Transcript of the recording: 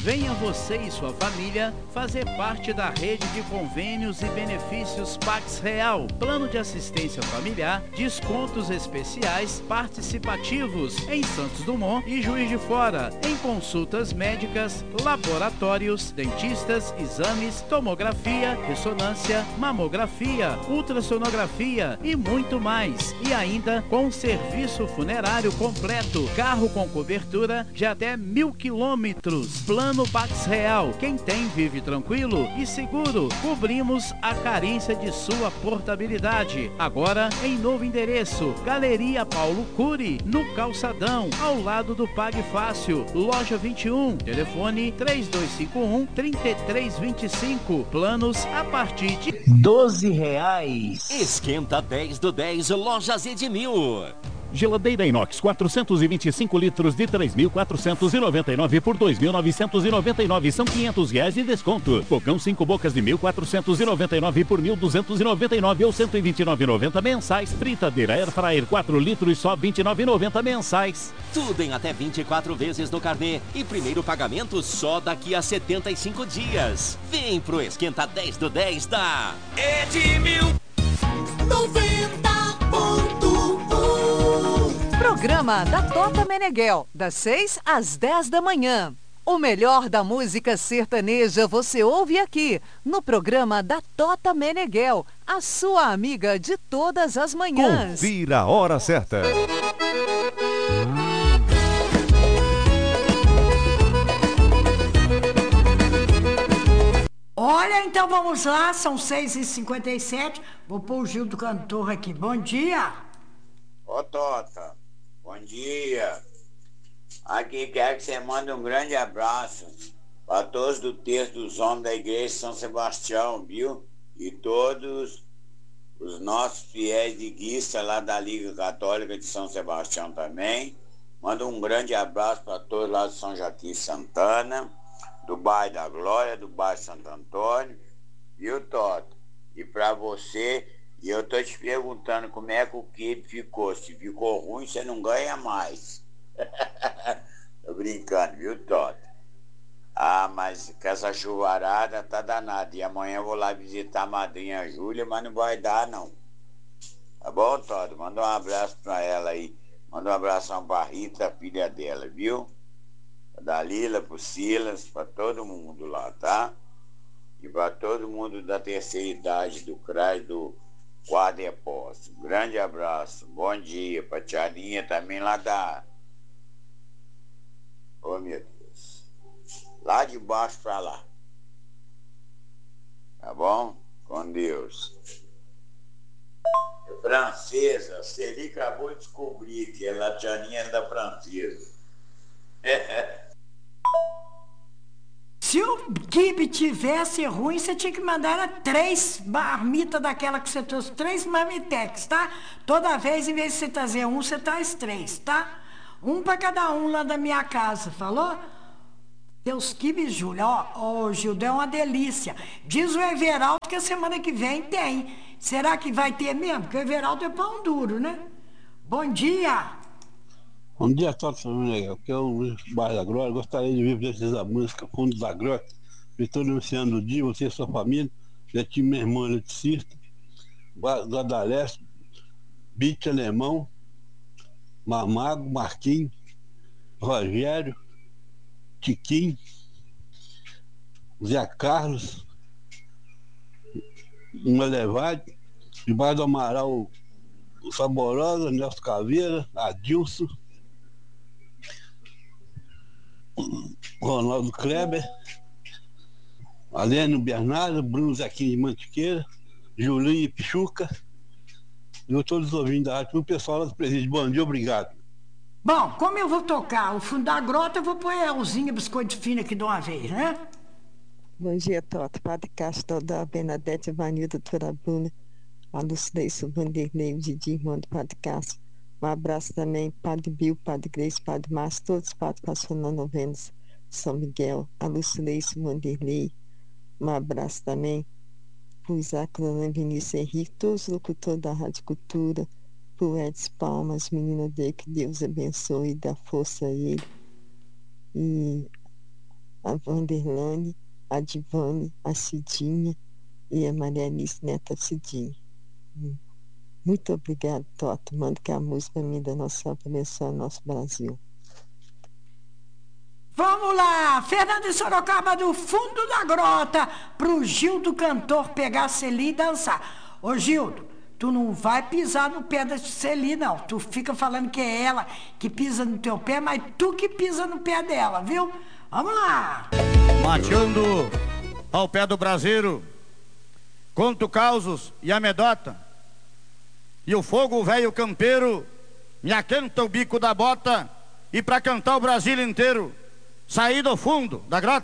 Venha você e sua família fazer parte da rede de convênios e benefícios Pax Real, plano de assistência familiar, descontos especiais participativos em Santos Dumont e Juiz de Fora, em consultas médicas, laboratórios, dentistas, exames, tomografia, ressonância, mamografia, ultrassonografia e muito mais. E ainda com serviço funerário completo, carro com cobertura de até 1.000 quilômetros. Plano Pax Real. Quem tem vive tranquilo e seguro. Cobrimos a carência de sua portabilidade. Agora em novo endereço, Galeria Paulo Cury, no Calçadão, ao lado do Pague Fácil, loja 21, telefone 3251-3325. Planos a partir de R$12. Esquenta 10 do 10, Lojas Edmil. Geladeira inox 425 litros de 3.499 por 2.999, são R$500 de desconto. Fogão 5 bocas de 1.499 por 1.299 ou 129,90 mensais. Fritadeira Air Fryer 4 litros só 29,90 mensais. Tudo em até 24 vezes no carnê e primeiro pagamento só daqui a 75 dias. Vem pro Esquenta 10 do 10 da Edmil. 90.1 Programa da Tota Meneghel, das 6 às 10 da manhã. O melhor da música sertaneja você ouve aqui, no programa da Tota Meneghel, a sua amiga de todas as manhãs. Confira a hora certa. Olha, então vamos lá, são 6h57. Vou pôr o Gil do Cantor aqui. Bom dia. Ô Tota, bom dia. Aqui quero que você mande um grande abraço para todos do texto dos homens da Igreja de São Sebastião, viu? E todos os nossos fiéis de guista lá da Liga Católica de São Sebastião também. Manda um grande abraço para todos lá de São Joaquim e Santana, do bairro da Glória, do bairro Santo Antônio, viu, Tota? E para você, e eu tô te perguntando como é que o quibe ficou. Se ficou ruim, você não ganha mais. Tô brincando, viu, Tota? Ah, mas com essa chuvarada tá danada. E amanhã eu vou lá visitar a madrinha Júlia, mas não vai dar, não. Tá bom, Tota? Manda um abraço pra ela aí. Manda um abração pra Rita, a filha dela, viu? Da Lila, pro Silas, pra todo mundo lá, tá? E pra todo mundo da terceira idade do CRAS do Quarto Depósito. Grande abraço, bom dia pra Tiarinha também lá da... Oh, meu Deus. Lá de baixo pra lá. Tá bom? Com Deus. Francesa, você acabou de descobrir que ela, a Tiarinha é da francesa. Se o quibe tivesse ruim, você tinha que mandar era 3 marmitas daquela que você trouxe, 3 marmitex, tá? Toda vez, em vez de você trazer um, você traz 3, tá? Um para cada um lá da minha casa, falou? Deus quibe, Júlia. Ó, Gildo, é uma delícia. Diz o Everaldo que a semana que vem tem. Será que vai ter mesmo? Porque o Everaldo é pão duro, né? Bom dia! Bom dia a todos, família. Aqui é o Luiz Bairro da Glória. Gostaria de vir precisar da música Fundo da Grota. Estou anunciando o dia, você e sua família. Já tive minha irmã eletricista, Guadaleste, Bite Alemão, Mamago, Marquinhos, Rogério, Tiquinho, Zé Carlos, uma Levade, debaixo do Amaral, o Saborosa, Nelson Caveira, Adilson, Ronaldo Kleber, Alênio Bernardo, Bruno Zequinho de Mantiqueira, Julinho Pichuca, e todos os ouvintes da rádio, o pessoal lá do presídio. Bom dia, obrigado. Bom, como eu vou tocar o Fundo da Grota, eu vou pôr Elzinha Biscoito Fino aqui de uma vez, né? Bom dia, Tota. Padre Castro, da Bernadette, Vanilda, doutora Bruna, a Lucileison, Vanderlei, o Didi, irmão do Padre Castro. Um abraço também, Padre Bill, Padre Grace, Padre Márcio, todos os padres passando novenas, São Miguel, a Lucileison, Vanderlei. Um abraço também para o Isaac Ronan, Vinícius Henrique, todos os locutores da Rádio Cultura, para o Edson Palmas, menino dele, que Deus abençoe e dá força a ele. E a Vanderlane, a Divane, a Cidinha e a Maria Alice Neta Cidinha. Muito obrigado, Toto. Manda que a música me dá nossa abençoe ao nosso Brasil. Vamos lá, Fernando de Sorocaba do fundo da grota, pro Gildo cantor pegar a Celi e dançar. Ô Gildo, tu não vai pisar no pé da Celi, não. Tu fica falando que é ela que pisa no teu pé, mas tu que pisa no pé dela, viu? Vamos lá. Mateando ao pé do braseiro, conto causos e amedota, e o fogo velho campeiro me aquenta o bico da bota, e pra cantar o Brasil inteiro, saí do fundo da grota.